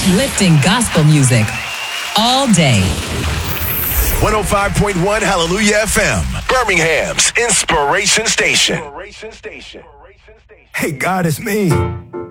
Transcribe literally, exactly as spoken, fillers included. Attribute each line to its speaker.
Speaker 1: Uplifting gospel music all day.
Speaker 2: one oh five point one Hallelujah F M, Birmingham's Inspiration Station.
Speaker 3: Hey, God, it's me.